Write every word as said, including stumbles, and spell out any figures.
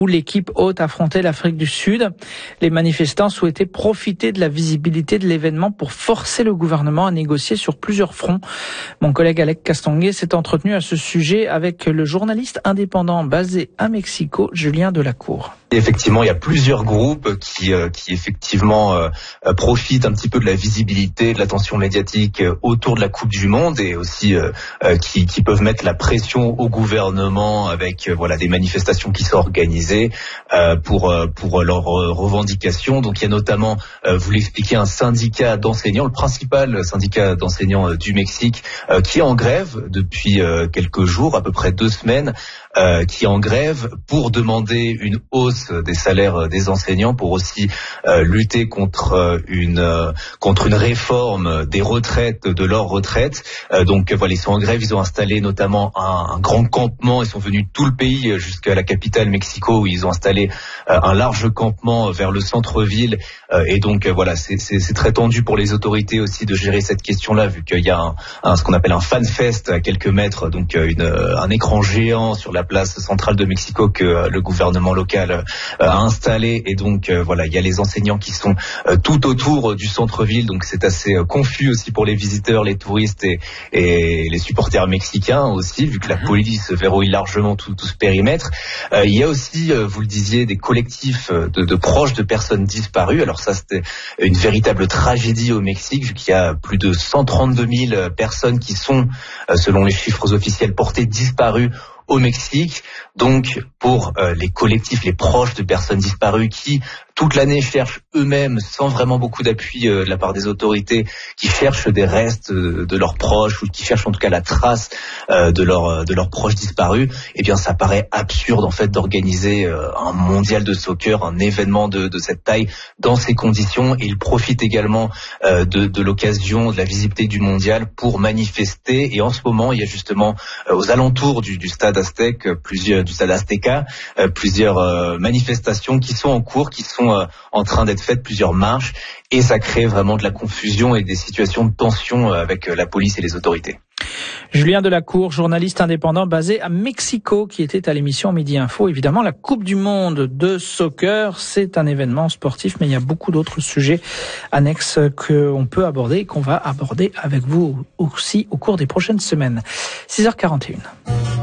où l'équipe hôte affrontait l'Afrique du Sud. Les manifestants souhaitaient profiter de la visibilité de l'événement pour forcer le gouvernement à négocier sur plusieurs fronts. Mon collègue Alec Castonguay s'est entretenu à ce sujet avec le journaliste indépendant basé à Mexico, Julien Delacour. Effectivement, il y a plusieurs groupes qui, euh, qui effectivement euh, profitent un petit peu de la visibilité, de l'attention médiatique autour de la Coupe du Monde et aussi euh, euh, qui, qui peuvent mettre la pression au gouvernement avec euh, voilà des manifestations qui sont organisées euh, pour euh, pour leurs revendications. Donc il y a notamment, euh, vous l'expliquez, un syndicat d'enseignants, le principal syndicat d'enseignants du Mexique, euh, qui est en grève depuis euh, quelques jours, à peu près deux semaines, euh, qui est en grève pour demander une hausse des salaires des enseignants, pour aussi euh, lutter contre une euh, contre une réforme des retraites, de leurs retraites. Euh, donc voilà, ils sont en grève, ils ont installé notamment un, un grand campement, ils sont venus de tout le pays jusqu'à la capitale Mexico, où ils ont installé euh, un large campement vers le centre-ville. Euh, et donc euh, voilà, c'est, c'est, c'est très tendu pour les autorités aussi de gérer cette question-là, vu qu'il y a un, un, ce qu'on appelle un fan fest à quelques mètres, donc une, un écran géant sur la place centrale de Mexico que euh, le gouvernement local à installer, et donc euh, voilà, il y a les enseignants qui sont euh, tout autour du centre-ville, donc c'est assez euh, confus aussi pour les visiteurs, les touristes et, et les supporters mexicains aussi, vu que la police verrouille largement tout, tout ce périmètre. Euh, il y a aussi, euh, vous le disiez, des collectifs de, de proches de personnes disparues. Alors ça, c'était une véritable tragédie au Mexique, vu qu'il y a plus de cent trente-deux mille personnes qui sont, euh, selon les chiffres officiels, portées disparues au Mexique. Donc pour euh, les collectifs, les proches de personnes disparues qui toute l'année cherchent eux-mêmes, sans vraiment beaucoup d'appui euh, de la part des autorités, qui cherchent des restes de, de leurs proches, ou qui cherchent en tout cas la trace euh, de leurs de leurs proches disparus, eh bien ça paraît absurde en fait d'organiser euh, un mondial de soccer, un événement de, de cette taille dans ces conditions. Et ils profitent également euh, de, de l'occasion, de la visibilité du mondial pour manifester. Et en ce moment, il y a justement euh, aux alentours du, du stade Aztec, plusieurs du stade Azteca, euh, plusieurs euh, manifestations qui sont en cours, qui sont euh, en train d'être faites, plusieurs marches, et ça crée vraiment de la confusion et des situations de tension euh, avec euh, la police et les autorités. Julien Delacour, journaliste indépendant basé à Mexico, qui était à l'émission Midi Info. Évidemment, la Coupe du Monde de soccer, c'est un événement sportif, mais il y a beaucoup d'autres sujets annexes qu'on peut aborder et qu'on va aborder avec vous aussi au cours des prochaines semaines. six heures quarante et une.